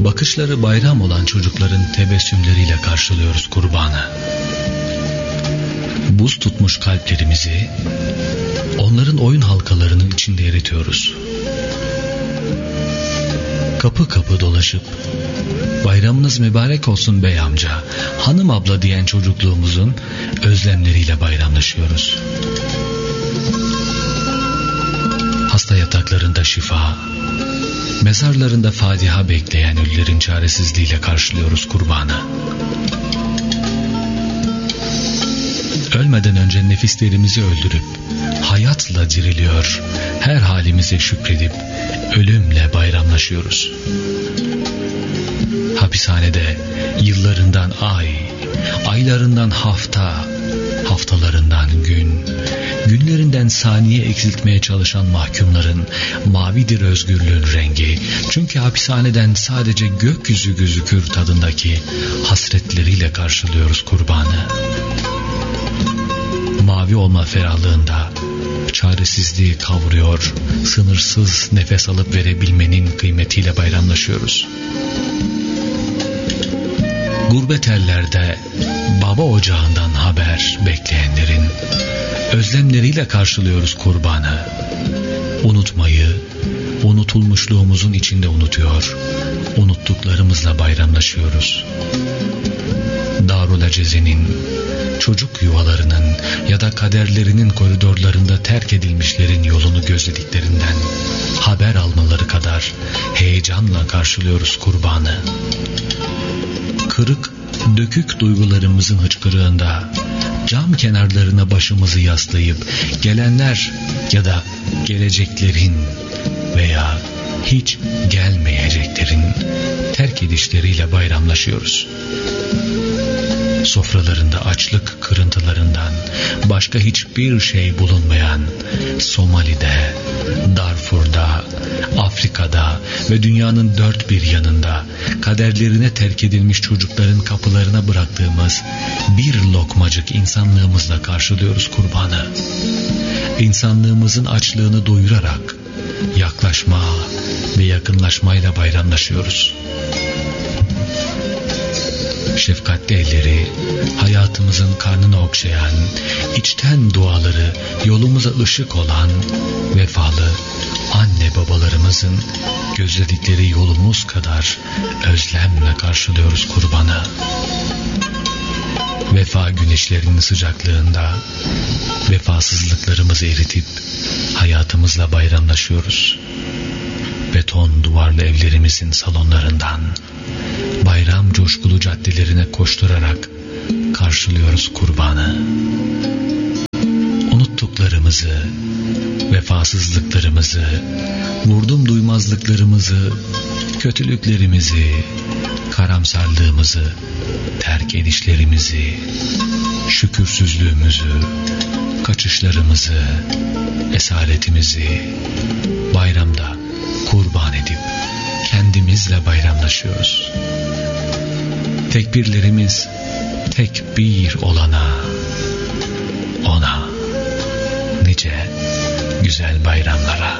bakışları bayram olan çocukların tebessümleriyle karşılıyoruz kurbanı. Buz tutmuş kalplerimizi onların oyun halkalarının içinde eritiyoruz. Kapı kapı dolaşıp bayramınız mübarek olsun bey amca, hanım abla diyen çocukluğumuzun özlemleriyle bayramlaşıyoruz. Hasta yataklarında şifa, mezarlarında Fatiha bekleyen ölülerin çaresizliğiyle karşılıyoruz kurbanı. Ölmeden önce nefislerimizi öldürüp hayatla diriliyor, her halimize şükredip ölümle bayramlaşıyoruz. Hapishanede yıllarından ay, aylarından hafta, haftalarından gün, günlerinden saniye eksiltmeye çalışan mahkumların mavidir özgürlüğün rengi. Çünkü hapishaneden sadece gökyüzü gözükür tadındaki hasretleriyle karşılıyoruz kurbanı. Mavi olma ferahlığında çaresizliği kavuruyor, sınırsız nefes alıp verebilmenin kıymetiyle bayramlaşıyoruz. Gurbet ellerde baba ocağından haber bekleyenlerin özlemleriyle karşılıyoruz kurbanı. Unutmayı, unutulmuşluğumuzun içinde unutuyor, unuttuklarımızla bayramlaşıyoruz. Darul Aceze'nin, çocuk yuvalarının ya da kaderlerinin koridorlarında terk edilmişlerin yolunu gözlediklerinden haber almaları kadar heyecanla karşılıyoruz kurbanı. Kırık, dökük duygularımızın hıçkırığında cam kenarlarına başımızı yaslayıp gelenler ya da geleceklerin veya hiç gelmeyeceklerin terk edişleriyle bayramlaşıyoruz. Sofralarında açlık kırıntılarından başka hiçbir şey bulunmayan Somali'de, Darfur'da, Afrika'da ve dünyanın dört bir yanında kaderlerine terk edilmiş çocukların kapılarına bıraktığımız bir lokmacık insanlığımızla karşılıyoruz kurbanı. İnsanlığımızın açlığını doyurarak yaklaşma ve yakınlaşmayla bayramlaşıyoruz. Şefkatli elleri hayatımızın karnını okşayan, içten duaları yolumuza ışık olan vefalı anne babalarımızın gözledikleri yolumuz kadar özlemle karşılıyoruz kurbanı. Vefa güneşlerinin sıcaklığında vefasızlıklarımızı eritip hayatımızla bayramlaşıyoruz. Beton duvarlı evlerimizin salonlarından bayram coşkulu caddelerine koşturarak karşılıyoruz kurbanı. Unuttuklarımızı, vefasızlıklarımızı, vurdum duymazlıklarımızı, kötülüklerimizi, karamsarlığımızı, terk edişlerimizi, şükürsüzlüğümüzü, kaçışlarımızı, esaretimizi bayramda kurban edip kendimizle bayramlaşıyoruz. Tekbirlerimiz tek bir olana, ona nice güzel bayramlara.